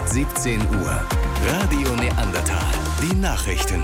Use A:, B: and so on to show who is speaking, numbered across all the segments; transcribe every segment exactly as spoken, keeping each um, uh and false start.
A: siebzehn Uhr. Radio Neandertal. Die Nachrichten.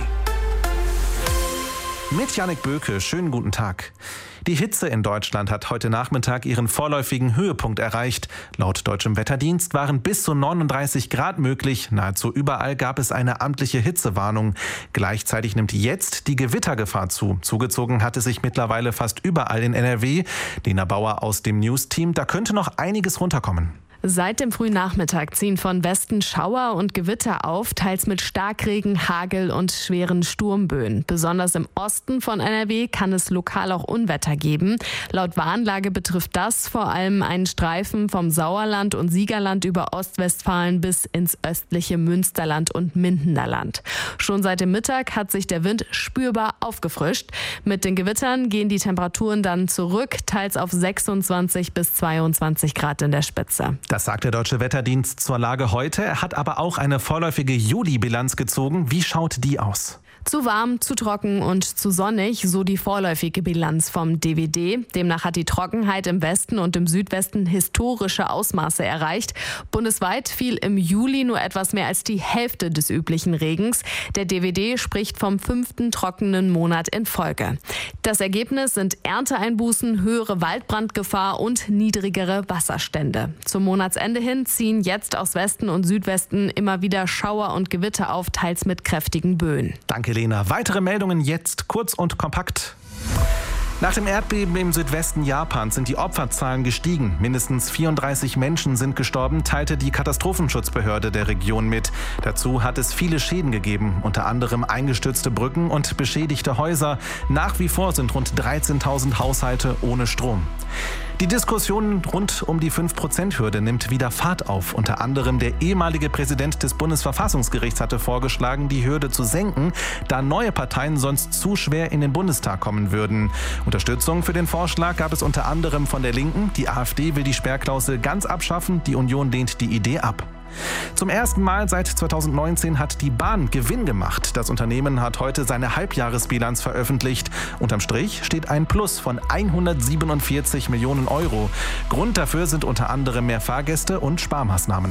B: Mit Jannik Böke, schönen guten Tag. Die Hitze in Deutschland hat heute Nachmittag ihren vorläufigen Höhepunkt erreicht. Laut deutschem Wetterdienst waren bis zu neununddreißig Grad möglich. Nahezu überall gab es eine amtliche Hitzewarnung. Gleichzeitig nimmt jetzt die Gewittergefahr zu. Zugezogen hat es sich mittlerweile fast überall in N R W. Lena Bauer aus dem News-Team, da könnte noch einiges runterkommen.
C: Seit dem frühen Nachmittag ziehen von Westen Schauer und Gewitter auf, teils mit Starkregen, Hagel und schweren Sturmböen. Besonders im Osten von N R W kann es lokal auch Unwetter geben. Laut Warnlage betrifft das vor allem einen Streifen vom Sauerland und Siegerland über Ostwestfalen bis ins östliche Münsterland und Mindenerland. Schon seit dem Mittag hat sich der Wind spürbar aufgefrischt. Mit den Gewittern gehen die Temperaturen dann zurück, teils auf sechsundzwanzig bis zweiundzwanzig Grad in der Spitze.
B: Das sagt der Deutsche Wetterdienst zur Lage heute. Er hat aber auch eine vorläufige Juli-Bilanz gezogen. Wie schaut die aus?
C: Zu warm, zu trocken und zu sonnig, so die vorläufige Bilanz vom D W D. Demnach hat die Trockenheit im Westen und im Südwesten historische Ausmaße erreicht. Bundesweit fiel im Juli nur etwas mehr als die Hälfte des üblichen Regens. Der D W D spricht vom fünften trockenen Monat in Folge. Das Ergebnis sind Ernteeinbußen, höhere Waldbrandgefahr und niedrigere Wasserstände. Zum Monatsende hin ziehen jetzt aus Westen und Südwesten immer wieder Schauer und Gewitter auf, teils mit kräftigen Böen.
B: Danke, Lena. Weitere Meldungen jetzt kurz und kompakt. Nach dem Erdbeben im Südwesten Japans sind die Opferzahlen gestiegen. Mindestens vierunddreißig Menschen sind gestorben, teilte die Katastrophenschutzbehörde der Region mit. Dazu hat es viele Schäden gegeben, unter anderem eingestürzte Brücken und beschädigte Häuser. Nach wie vor sind rund dreizehntausend Haushalte ohne Strom. Die Diskussion rund um die fünf Prozent Hürde nimmt wieder Fahrt auf. Unter anderem der ehemalige Präsident des Bundesverfassungsgerichts hatte vorgeschlagen, die Hürde zu senken, da neue Parteien sonst zu schwer in den Bundestag kommen würden. Unterstützung für den Vorschlag gab es unter anderem von der Linken. Die AfD will die Sperrklausel ganz abschaffen, die Union lehnt die Idee ab. Zum ersten Mal seit zweitausendneunzehn hat die Bahn Gewinn gemacht. Das Unternehmen hat heute seine Halbjahresbilanz veröffentlicht. Unterm Strich steht ein Plus von hundertsiebenundvierzig Millionen Euro. Grund dafür sind unter anderem mehr Fahrgäste und Sparmaßnahmen.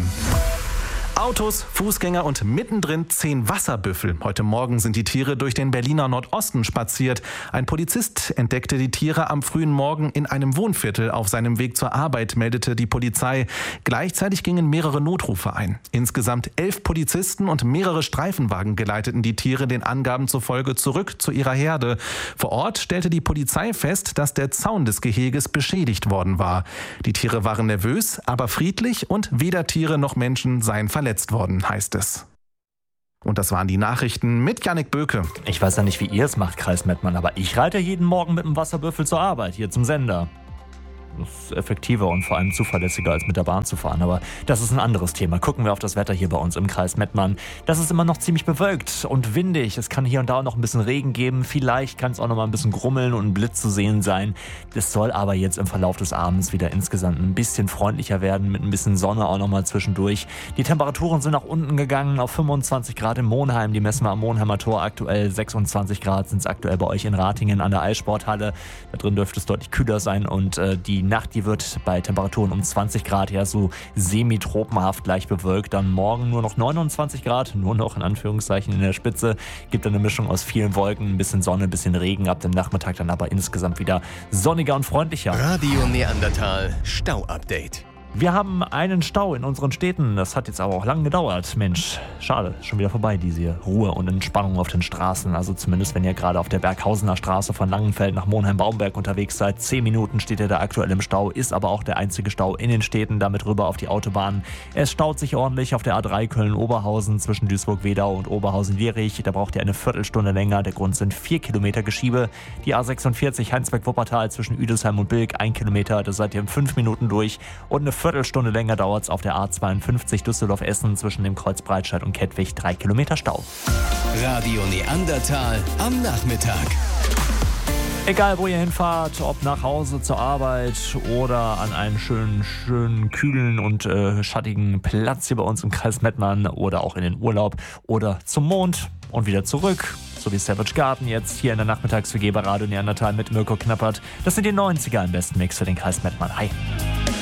B: Autos, Fußgänger und mittendrin zehn Wasserbüffel. Heute Morgen sind die Tiere durch den Berliner Nordosten spaziert. Ein Polizist entdeckte die Tiere am frühen Morgen in einem Wohnviertel auf seinem Weg zur Arbeit, meldete die Polizei. Gleichzeitig gingen mehrere Notrufe ein. Insgesamt elf Polizisten und mehrere Streifenwagen geleiteten die Tiere den Angaben zufolge zurück zu ihrer Herde. Vor Ort stellte die Polizei fest, dass der Zaun des Geheges beschädigt worden war. Die Tiere waren nervös, aber friedlich und weder Tiere noch Menschen seien verletzt. verletzt worden, heißt es. Und das waren die Nachrichten mit Jannik Böke.
D: Ich weiß ja nicht, wie ihr es macht, Kreis Mettmann, aber ich reite jeden Morgen mit dem Wasserbüffel zur Arbeit, hier zum Sender. Das ist effektiver und vor allem zuverlässiger, als mit der Bahn zu fahren. Aber das ist ein anderes Thema. Gucken wir auf das Wetter hier bei uns im Kreis Mettmann. Das ist immer noch ziemlich bewölkt und windig. Es kann hier und da noch ein bisschen Regen geben. Vielleicht kann es auch noch mal ein bisschen grummeln und ein Blitz zu sehen sein. Das soll aber jetzt im Verlauf des Abends wieder insgesamt ein bisschen freundlicher werden, mit ein bisschen Sonne auch noch mal zwischendurch. Die Temperaturen sind nach unten gegangen auf fünfundzwanzig Grad in Monheim. Die messen wir am Monheimer Tor aktuell. sechsundzwanzig Grad sind es aktuell bei euch in Ratingen an der Eissporthalle. Da drin dürfte es deutlich kühler sein und äh, die Nacht, die wird bei Temperaturen um zwanzig Grad ja so semi-tropenhaft leicht bewölkt. Dann morgen nur noch neunundzwanzig Grad, nur noch in Anführungszeichen in der Spitze. Gibt eine Mischung aus vielen Wolken, ein bisschen Sonne, ein bisschen Regen ab dem Nachmittag, dann aber insgesamt wieder sonniger und freundlicher.
A: Radio Neandertal Stau-Update.
D: Wir haben einen Stau in unseren Städten. Das hat jetzt aber auch lange gedauert. Mensch, schade, schon wieder vorbei, diese Ruhe und Entspannung auf den Straßen. Also zumindest, wenn ihr gerade auf der Berghausener Straße von Langenfeld nach Monheim-Baumberg unterwegs seid. Zehn Minuten steht ihr da aktuell im Stau, ist aber auch der einzige Stau in den Städten, damit rüber auf die Autobahn. Es staut sich ordentlich auf der A drei Köln-Oberhausen zwischen Duisburg-Wedau und Oberhausen-Lierich. Da braucht ihr eine Viertelstunde länger. Der Grund sind vier Kilometer Geschiebe. Die A sechsundvierzig Heinsberg-Wuppertal zwischen Üdesheim und Bilk, ein Kilometer. Da seid ihr in fünf Minuten durch. Und eine Viertelstunde länger dauert es auf der A zweiundfünfzig Düsseldorf-Essen zwischen dem Kreuz Breitscheid und Kettwig, drei Kilometer Stau.
A: Radio Neandertal am Nachmittag.
D: Egal, wo ihr hinfahrt, ob nach Hause, zur Arbeit oder an einen schönen, schönen, kühlen und äh, schattigen Platz hier bei uns im Kreis Mettmann oder auch in den Urlaub oder zum Mond und wieder zurück. So wie Savage Garden jetzt hier in der Nachmittags-W G bei Radio Neandertal mit Mirko Knappert. Das sind die neunziger im besten Mix für den Kreis Mettmann. Hi.